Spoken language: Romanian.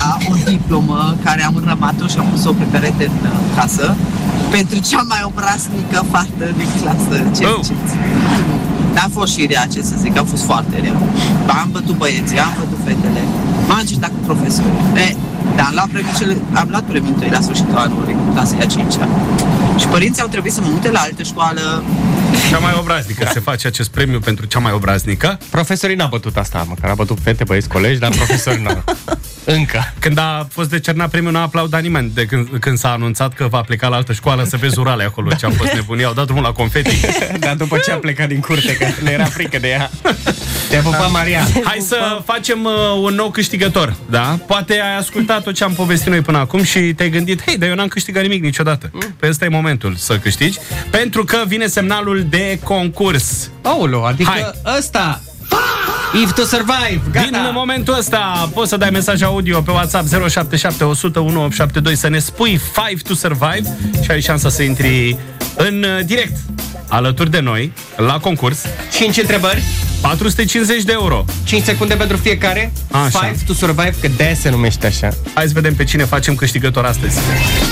Emilia o diplomă care am înrămat-o și am pus-o pe perete în casă pentru cea mai obraznică fată din clasă. Ce ziceți? N-a fost și rea, ce să zic, a fost foarte rea. Am bătut băieții, am bătut fetele, m-am certat cu profesorii. Dar am luat premiul 3 la sfârșitul anului, în clasa a 5-a. Și părinții au trebuit să mă mute la altă școală. Cea mai obraznică, se face acest premiu pentru cea mai obraznică. Profesorii n-a bătut asta, măcar a bătut fete, băieți, colegi, dar profesorii n-au. Încă. Când a fost decernat premiul, n-a aplaudat nimeni de când s-a anunțat că va pleca la altă școală să vezi urale acolo, ce a fost nebunii, au dat drumul la confeti. Dar după ce a plecat din curte, că le era frică de ea. Te-a pupat, Maria. Hai să facem un nou câștigător, da? Poate ai ascultat tot ce am povestit noi până acum și te-ai gândit, hei, dar eu n-am câștigat nimic niciodată. Pe ăsta e momentul să câștigi, pentru că vine semnalul de concurs. Aoleu, adică ăsta... If to survive, gata! Din momentul ăsta poți să dai mesaj audio pe WhatsApp 077 100 1872 să ne spui 5 to survive și ai șansa să intri în direct alături de noi la concurs. 5 întrebări, 450 de euro. 5 secunde pentru fiecare. Așa. 5 to survive, că de-aia se numește așa. Hai să vedem pe cine facem câștigător astăzi.